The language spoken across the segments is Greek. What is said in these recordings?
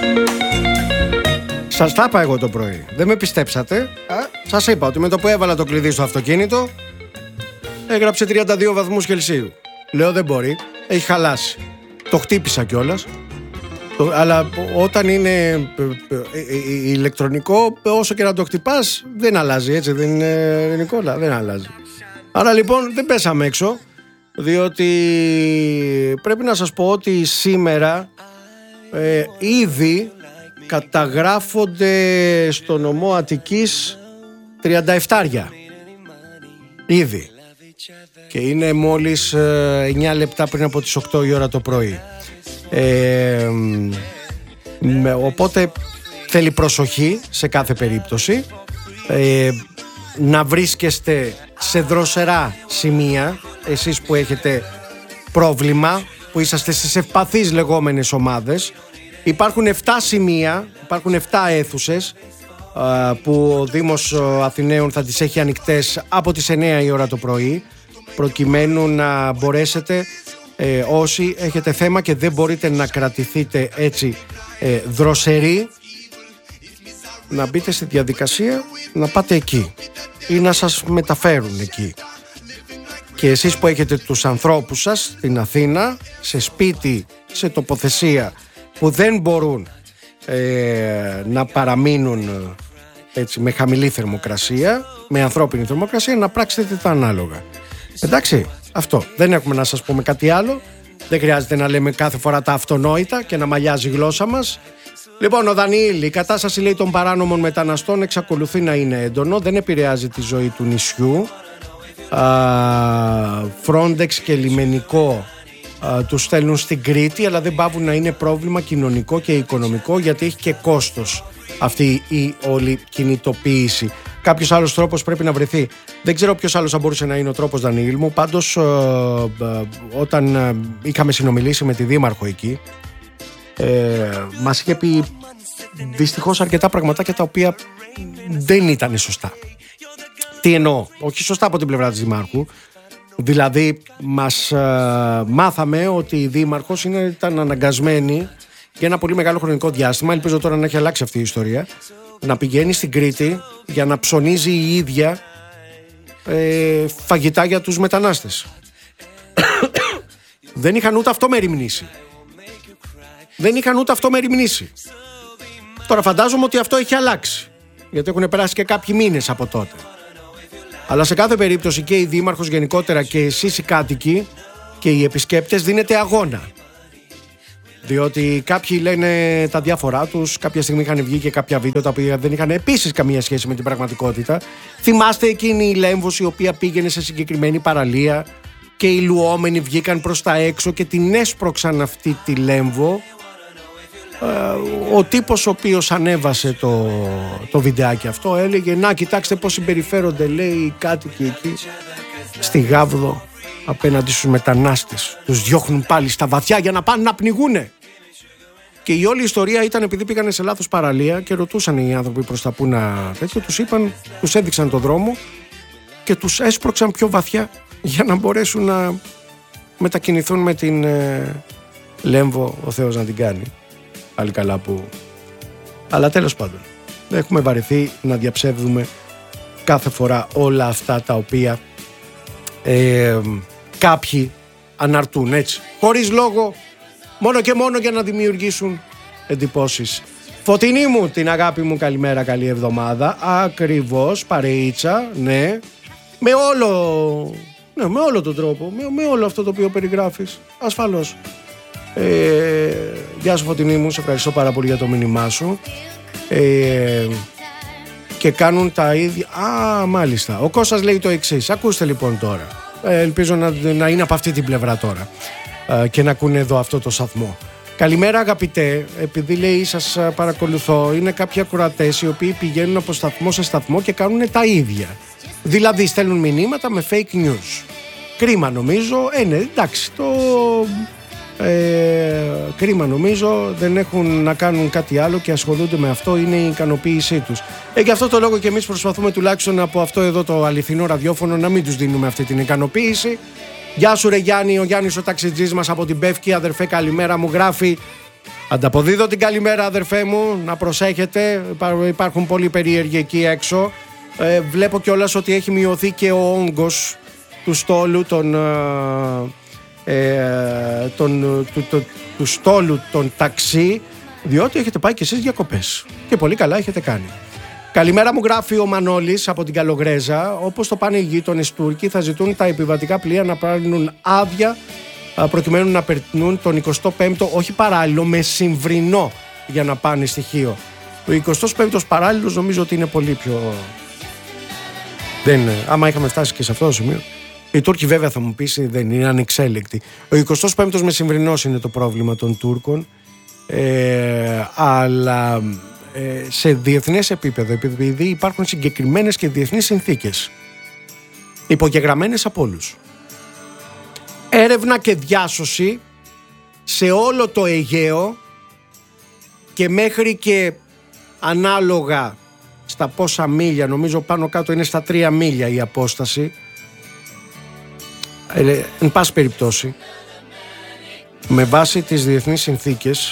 Σας τα είπα εγώ το πρωί. Δεν με πιστέψατε. Σας είπα ότι με το που έβαλα το κλειδί στο αυτοκίνητο έγραψε 32 βαθμούς Κελσίου. Λέω δεν μπορεί, έχει χαλάσει. Το χτύπησα κιόλας. Αλλά όταν είναι ηλεκτρονικό, όσο και να το χτυπάς, δεν αλλάζει, έτσι δεν είναι, Νικόλα, δεν αλλάζει. Άρα λοιπόν δεν πέσαμε έξω, διότι πρέπει να σας πω ότι σήμερα ήδη καταγράφονται στο νομό Αττικής 37. Ήδη. Και είναι μόλις 9 λεπτά πριν από τις 8 η ώρα το πρωί. Οπότε θέλει προσοχή σε κάθε περίπτωση, να βρίσκεστε σε δροσερά σημεία, εσείς που έχετε πρόβλημα, που είσαστε στις ευπαθείς λεγόμενες ομάδες. Υπάρχουν 7 σημεία, υπάρχουν 7 αίθουσες που ο Δήμος Αθηναίων θα τις έχει ανοιχτές από τις 9 η ώρα το πρωί, προκειμένου να μπορέσετε όσοι έχετε θέμα και δεν μπορείτε να κρατηθείτε έτσι δροσεροί, να μπείτε στη διαδικασία να πάτε εκεί ή να σας μεταφέρουν εκεί. Και εσείς που έχετε τους ανθρώπους σας στην Αθήνα, σε σπίτι, σε τοποθεσία που δεν μπορούν να παραμείνουν έτσι με χαμηλή θερμοκρασία, με ανθρώπινη θερμοκρασία, να πράξετε τα ανάλογα. Εντάξει, αυτό. Δεν έχουμε να σας πούμε κάτι άλλο. Δεν χρειάζεται να λέμε κάθε φορά τα αυτονόητα και να μαλλιάζει η γλώσσα μας. Λοιπόν, ο Δανιήλ, η κατάσταση λέει των παράνομων μεταναστών εξακολουθεί να είναι έντονο. Δεν επηρεάζει τη ζωή του νησιού. Frontex και λιμενικό τους στέλνουν στην Κρήτη, αλλά δεν πάβουν να είναι πρόβλημα κοινωνικό και οικονομικό, γιατί έχει και κόστος αυτή η όλη κινητοποίηση. Κάποιος άλλος τρόπος πρέπει να βρεθεί. Δεν ξέρω ποιος άλλος θα μπορούσε να είναι ο τρόπος, Δανιήλ μου. Πάντως όταν είχαμε συνομιλήσει με τη Δήμαρχο εκεί, μας είχε πει δυστυχώς αρκετά πραγματάκια τα οποία δεν ήταν σωστά. Τι εννοώ? Όχι σωστά από την πλευρά της Δημάρχου. Δηλαδή μας μάθαμε ότι η Δήμαρχος ήταν αναγκασμένη για ένα πολύ μεγάλο χρονικό διάστημα, ελπίζω τώρα να έχει αλλάξει αυτή η ιστορία, να πηγαίνει στην Κρήτη για να ψωνίζει η ίδια φαγητά για τους μετανάστες. Δεν είχαν ούτε αυτό μεριμνήσει. Δεν είχαν ούτε αυτό μεριμνήσει. Τώρα φαντάζομαι ότι αυτό έχει αλλάξει, γιατί έχουν περάσει και κάποιοι μήνες από τότε. Αλλά σε κάθε περίπτωση και η Δήμαρχος γενικότερα και εσείς οι κάτοικοι και οι επισκέπτες δίνετε αγώνα. Διότι κάποιοι λένε τα διάφορά τους. Κάποια στιγμή είχαν βγει και κάποια βίντεο τα οποία δεν είχαν επίσης καμία σχέση με την πραγματικότητα. Θυμάστε εκείνη η Λέμβος η οποία πήγαινε σε συγκεκριμένη παραλία και οι λουόμενοι βγήκαν προς τα έξω και την έσπρωξαν αυτή τη Λέμβο. Ο τύπος ο οποίος ανέβασε το βιντεάκι αυτό έλεγε να κοιτάξτε πως συμπεριφέρονται, λέει, οι κάτοικοι εκεί στη Γάβδο απέναντι στους μετανάστες. Τους διώχνουν πάλι στα βαθιά για να πάνε να πνιγούνε. Και η όλη ιστορία ήταν επειδή πήγανε σε λάθος παραλία και ρωτούσαν οι άνθρωποι προς τα που να τέτοιο, τους έδειξαν το δρόμο και τους έσπρωξαν πιο βαθιά για να μπορέσουν να μετακινηθούν με την Λέμβο, ο Θεός να την κάνει. Πάλι καλά που... Αλλά τέλος πάντων, έχουμε βαρεθεί να διαψεύδουμε κάθε φορά όλα αυτά τα οποία κάποιοι αναρτούν έτσι, χωρίς λόγο, μόνο και μόνο για να δημιουργήσουν εντυπώσεις. Φωτεινή μου, την αγάπη μου, καλημέρα, καλή εβδομάδα. Ακριβώς, παρεΐτσα, ναι. Με όλο τον τρόπο, με όλο αυτό το οποίο περιγράφεις, ασφαλώς. Γεια σου Φωτεινή μου, σε ευχαριστώ πάρα πολύ για το μήνυμά σου. Και κάνουν τα ίδια. Μάλιστα. Ο Κώστας λέει το εξής. Ακούστε λοιπόν τώρα. Ελπίζω να είναι από αυτή την πλευρά τώρα και να ακούνε εδώ αυτό το σταθμό. Καλημέρα αγαπητέ, επειδή λέει σας παρακολουθώ, είναι κάποιοι ακροατές οι οποίοι πηγαίνουν από σταθμό σε σταθμό και κάνουν τα ίδια. Δηλαδή στέλνουν μηνύματα με fake news. Κρίμα νομίζω, ναι, εντάξει, κρίμα νομίζω, δεν έχουν να κάνουν κάτι άλλο και ασχολούνται με αυτό, είναι η ικανοποίησή τους. Γι' αυτό το λόγο και εμείς προσπαθούμε τουλάχιστον από αυτό εδώ το αληθινό ραδιόφωνο να μην τους δίνουμε αυτή την ικανοποίηση. Γεια σου ρε Γιάννη, ο Γιάννης ο ταξιτζής μας από την Πεύκη, αδερφέ καλημέρα μου, γράφει Ανταποδίδω την καλημέρα, αδερφέ μου, να προσέχετε, υπάρχουν πολλοί περίεργοι εκεί έξω. Βλέπω κιόλας ότι έχει μειωθεί και ο όγκος του στόλου του στόλου των ταξί, διότι έχετε πάει κι εσείς διακοπές και πολύ καλά έχετε κάνει. Καλημέρα μου, γράφει ο Μανώλης από την Καλογρέζα. Όπως το πάνε οι γείτονες Τούρκοι, θα ζητούν τα επιβατικά πλοία να πάρουν άδεια προκειμένου να περνούν τον 25ο, όχι παράλληλο, με συμβρινό, για να πάνε στοιχείο. Ο 25ος παράλληλος νομίζω ότι είναι πολύ πιο... Δεν είναι. Άμα είχαμε φτάσει και σε αυτό το σημείο. Οι Τούρκοι βέβαια θα μου πεις δεν είναι ανεξέλεκτοι. Ο 25ος με συμβρινός είναι το πρόβλημα των Τούρκων, αλλά σε διεθνές επίπεδο, επειδή υπάρχουν συγκεκριμένες και διεθνείς συνθήκες υπογεγραμμένες από όλους, έρευνα και διάσωση σε όλο το Αιγαίο και μέχρι και ανάλογα στα πόσα μίλια, νομίζω πάνω κάτω είναι στα 3 μίλια η απόσταση, εν πάση περιπτώσει, με βάση τις διεθνείς συνθήκες,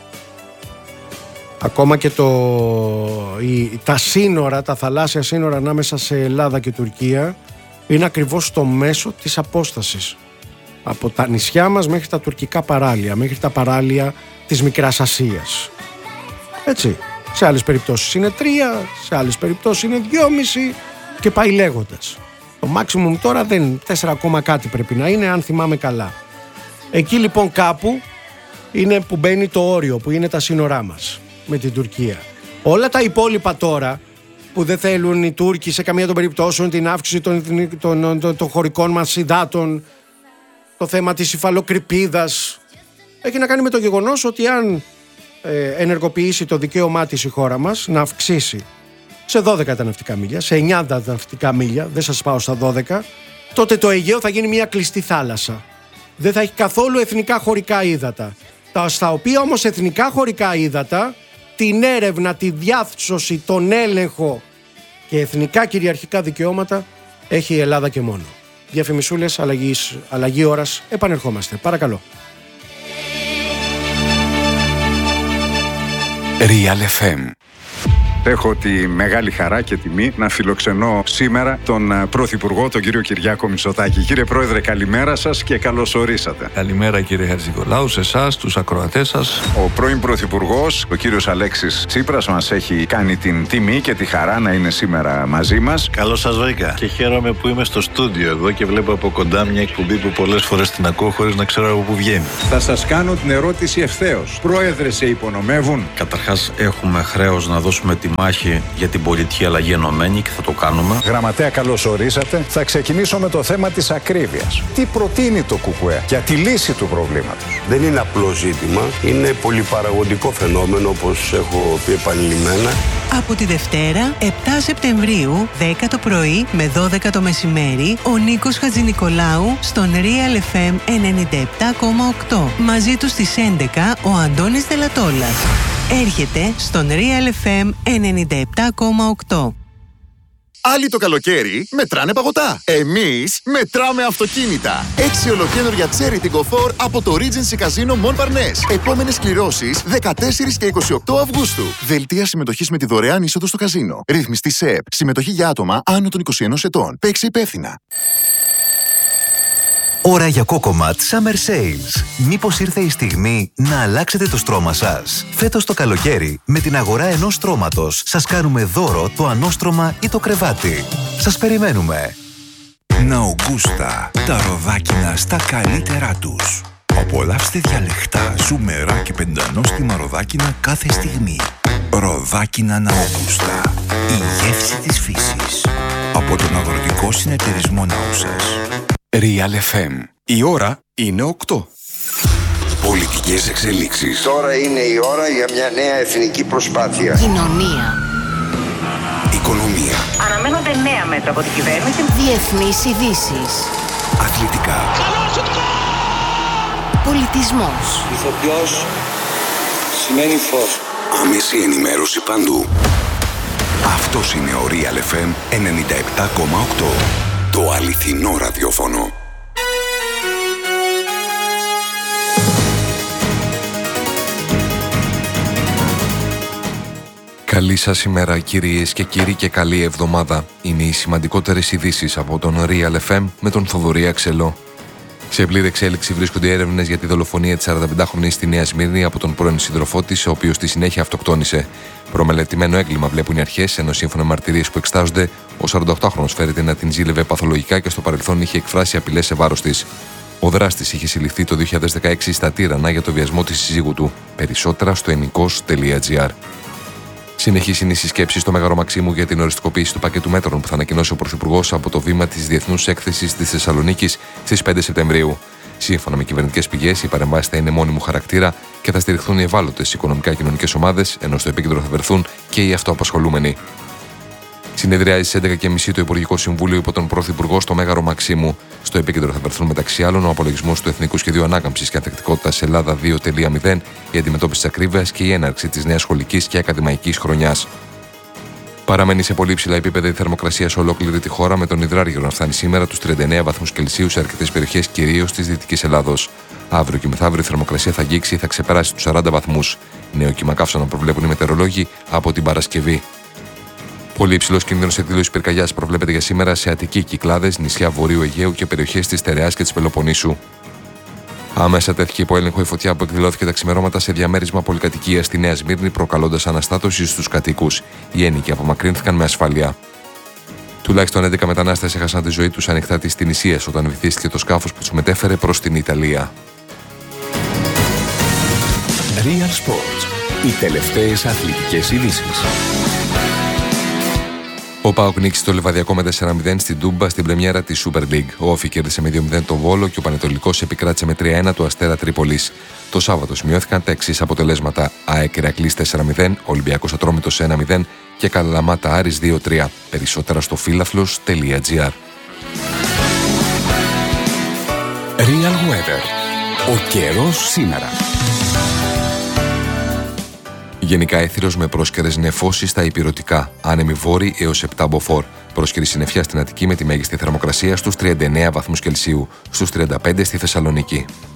ακόμα και τα σύνορα, τα θαλάσσια σύνορα ανάμεσα σε Ελλάδα και Τουρκία είναι ακριβώς στο μέσο της απόστασης. Από τα νησιά μας μέχρι τα τουρκικά παράλια, μέχρι τα παράλια της Μικράς Ασίας. Έτσι, σε άλλες περιπτώσεις είναι 3, σε άλλες περιπτώσεις είναι 2,5 και πάει λέγοντας. Το maximum τώρα δεν 4, κάτι πρέπει να είναι, αν θυμάμαι καλά. Εκεί λοιπόν κάπου είναι που μπαίνει το όριο, που είναι τα σύνορά μας με την Τουρκία. Όλα τα υπόλοιπα τώρα που δεν θέλουν οι Τούρκοι σε καμία των περιπτώσεων την αύξηση των χωρικών μας υδάτων, το θέμα της υφαλοκρηπίδας, έχει να κάνει με το γεγονός ότι αν ενεργοποιήσει το δικαίωμά της η χώρα μας να αυξήσει σε 12 τα ναυτικά μίλια, σε 9 τα ναυτικά μίλια, δεν σας πάω στα 12, τότε το Αιγαίο θα γίνει μια κλειστή θάλασσα. Δεν θα έχει καθόλου εθνικά χωρικά ύδατα. Στα οποία όμως εθνικά χωρικά ύδατα, την έρευνα, τη διάσωση, τον έλεγχο και εθνικά κυριαρχικά δικαιώματα έχει η Ελλάδα και μόνο. Διαφημισούλες, αλλαγή ώρας, επανερχόμαστε. Παρακαλώ. Real FM. Έχω τη μεγάλη χαρά και τιμή να φιλοξενώ σήμερα τον Πρωθυπουργό, τον κύριο Κυριάκο Μητσοτάκη. Κύριε Πρόεδρε, καλημέρα σας και καλώς ορίσατε. Καλημέρα κύριε Χατζηνικολάου, σε εσάς, τους ακροατές σας. Ο πρώην Πρωθυπουργός, ο κύριος Αλέξης Τσίπρας, μας έχει κάνει την τιμή και τη χαρά να είναι σήμερα μαζί μας. Καλώς σας βρήκα και χαίρομαι που είμαι στο στούντιο εδώ και βλέπω από κοντά μια εκπομπή που πολλές φορές την ακούω χωρίς να ξέρω από πού βγαίνει. Θα σας κάνω την ερώτηση ευθέως. Πρόεδρε, σε υπονομεύουν? Καταρχάς, έχουμε χρέος να δώσουμε τη μάχη για την πολιτική αλλαγή ενωμένη και θα το κάνουμε. Γραμματέα, καλώς ορίσατε. Θα ξεκινήσω με το θέμα της ακρίβειας. Τι προτείνει το ΚΚΕ για τη λύση του προβλήματος? Δεν είναι απλό ζήτημα, είναι πολυπαραγωγικό φαινόμενο, όπως έχω πει επανειλημμένα. Από τη Δευτέρα, 7 Σεπτεμβρίου, 10 το πρωί με 12 το μεσημέρι, ο Νίκος Χατζηνικολάου στον Real FM 97,8. Μαζί του στις 11 ο Αντώνης Δελατόλας. Έρχεται στον Real FM 97,8. Άλλοι το καλοκαίρι μετράνε παγωτά. Εμείς μετράμε αυτοκίνητα. 6 ολοκένουργια Cherry Tiggo 4 από το Regency Casino Mon Parnasse. Επόμενες κληρώσεις 14 και 28 Αυγούστου. Δελτία συμμετοχής με τη δωρεάν είσοδο στο καζίνο. Ρυθμιστή ΣΕΠ. Συμμετοχή για άτομα άνω των 21 ετών. Παίξε υπεύθυνα. Ώρα για Cocomat Summer Sales. Μήπως ήρθε η στιγμή να αλλάξετε το στρώμα σας? Φέτος το καλοκαίρι, με την αγορά ενός στρώματος, σας κάνουμε δώρο το ανώστρωμα ή το κρεβάτι. Σας περιμένουμε. Ναουγκούστα, τα ροδάκινα στα καλύτερά τους. Απολαύστε διαλεκτά, ζουμερά και πεντανόστιμα ροδάκινα κάθε στιγμή. Ροδάκινα Ναουγκούστα, η γεύση της φύσης. Από τον Αγροτικό Συνεταιρισμό Νάουσας. Real FM. Η ώρα είναι 8. Πολιτικές εξελίξεις. Τώρα είναι η ώρα για μια νέα εθνική προσπάθεια. Κοινωνία. Οικονομία. Αναμένονται νέα μέτρα από την κυβέρνηση. Διεθνείς ειδήσεις. Αθλητικά. Πολιτισμός. Ηθοποιός σημαίνει φως. Άμεση ενημέρωση παντού. Αυτός είναι ο Real FM 97,8. Το αληθινό ραδιόφωνο. Καλή σας ημέρα κυρίες και κύριοι και καλή εβδομάδα. Είναι οι σημαντικότερες ειδήσεις από τον Real FM με τον Θοδωρή Αξελό. Σε πλήρη εξέλιξη βρίσκονται οι έρευνες για τη δολοφονία της 45χρονης στη Νέα Σμύρνη από τον πρώην σύντροφό της, ο οποίος στη συνέχεια αυτοκτόνησε. Προμελετημένο έγκλημα βλέπουν οι αρχές, ενώ σύμφωνα με μαρτυρίες που εξετάζονται, ο 48χρονος φέρεται να την ζήλευε παθολογικά και στο παρελθόν είχε εκφράσει απειλές σε βάρος της. Ο δράστης είχε συλληφθεί το 2016 στα Τύρανα για το βιασμό της σύζυγου του. Περισσότερα στο ennikos.gr. Συνεχής είναι η συσκέψη στο Μέγαρο Μαξίμου για την οριστικοποίηση του πακέτου μέτρων που θα ανακοινώσει ο Πρωθυπουργός από το βήμα της Διεθνούς Έκθεσης της Θεσσαλονίκης στις 5 Σεπτεμβρίου. Σύμφωνα με κυβερνητικές πηγές, οι παρεμβάσεις θα είναι μόνιμου χαρακτήρα και θα στηριχθούν οι ευάλωτες οικονομικά κοινωνικές ομάδες, ενώ στο επίκεντρο θα βρεθούν και οι αυτοαπασχολούμενοι. Συνεδριάζει στις 11.30 το Υπουργικό Συμβούλιο υπό τον Πρωθυπουργό στο Μέγαρο Μαξίμου. Στο επίκεντρο θα βρεθούν μεταξύ άλλων ο απολογισμός του Εθνικού Σχεδίου Ανάκαμψης και Ανθεκτικότητας Ελλάδα 2.0, η αντιμετώπιση της ακρίβειας και η έναρξη της νέας σχολικής και ακαδημαϊκής χρονιάς. Παραμένει σε πολύ ψηλά επίπεδα η θερμοκρασία σε ολόκληρη τη χώρα, με τον υδράργυρο να φτάνει σήμερα τους 39 βαθμούς Κελσίου σε αρκετές περιοχές, κυρίως της Δυτικής Ελλάδος. Αύριο και μεθαύριο η θερμοκρασία θα αγγίξει ή θα ξεπεράσει τους 40 βαθμούς. Νέο κύμα καύσωνα προβλέπουν οι μετεωρολόγοι από την Παρασκευή. Πολύ υψηλός κίνδυνος εκδήλωσης πυρκαγιάς προβλέπεται για σήμερα σε Αττική, Κυκλάδες, νησιά Βορείου Αιγαίου και περιοχές της Στερεάς και της Πελοποννήσου. Άμεσα τέθηκε υπό έλεγχο η φωτιά που εκδηλώθηκε τα ξημερώματα σε διαμέρισμα πολυκατοικίας στη Νέα Σμύρνη, προκαλώντας αναστάτωση στους κατοίκους. Οι ένοικοι απομακρύνθηκαν με ασφάλεια. Τουλάχιστον 11 μετανάστες έχασαν τη ζωή τους ανοιχτά της Τινησίας όταν βυθίστηκε το σκάφος που τους μετέφερε προς την Ιταλία. Real Sports. Οι τελευταίες αθλητικές ειδήσεις. Ο ΠΑΟΚ νίκησε το Λιβαδιακό με 4-0 στην Τούμπα στην πρεμιέρα της Super League. Ο Όφη κέρδισε με 2-0 τον Βόλο και ο Πανετολικός επικράτησε με 3-1 του Αστέρα Τρίπολης. Το Σάββατο σημειώθηκαν τα εξής αποτελέσματα: ΑΕΚ Ηρακλής 4-0, Ολυμπιακός Ατρόμητος 1-0 και Καλαμάτα Άρης 2-3. Περισσότερα στο φίλαθλος.gr. Real Weather. Ο καιρός σήμερα. Γενικά έθυρος με πρόσκαιρες νεφώσεις στα ηπειρωτικά. Άνεμοι βόρειοι έως 7 μποφόρ. Πρόσκαιρη συννεφιά στην Αττική με τη μέγιστη θερμοκρασία στους 39 βαθμούς Κελσίου. Στους 35 στη Θεσσαλονίκη.